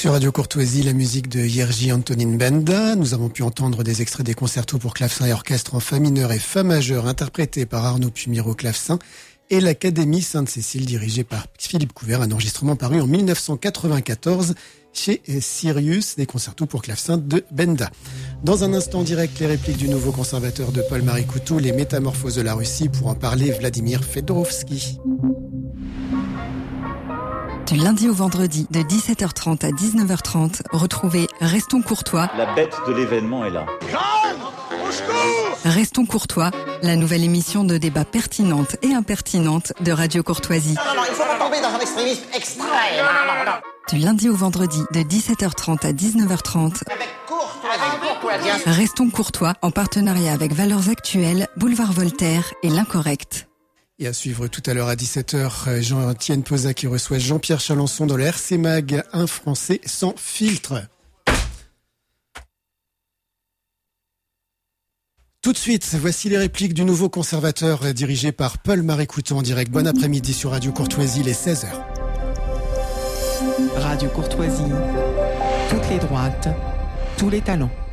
Sur Radio Courtoisie, la musique de Jerzy Antonín Benda. Nous avons pu entendre des extraits des concertos pour clavecin et orchestre en fa mineur et fa majeur interprétés par Arnaud Pumire au clavecin et l'Académie Sainte-Cécile dirigée par Philippe Couvert, un enregistrement paru en 1994 chez Sirius, des concertos pour clavecin de Benda. Dans un instant direct, les répliques du nouveau conservateur de Paul-Marie Coutou, les métamorphoses de la Russie, pour en parler Vladimir Fedorovski. Du lundi au vendredi, de 17h30 à 19h30, retrouvez Restons Courtois. La bête de l'événement est là. Restons Courtois, la nouvelle émission de débat pertinente et impertinente de Radio Courtoisie. Non, il faut pas tomber dans un extrémisme extrême. Non. Du lundi au vendredi, de 17h30 à 19h30. Avec courtoisie. Restons Courtois, en partenariat avec Valeurs Actuelles, Boulevard Voltaire et L'Incorrect. Et à suivre tout à l'heure à 17h, Jean-Étienne Poza qui reçoit Jean-Pierre Chalençon dans le RC Mag, un Français sans filtre. Tout de suite, voici les répliques du nouveau conservateur dirigé par Paul-Marie Coutu en direct. Bon après-midi sur Radio Courtoisie, les 16h. Radio Courtoisie, toutes les droites, tous les talents.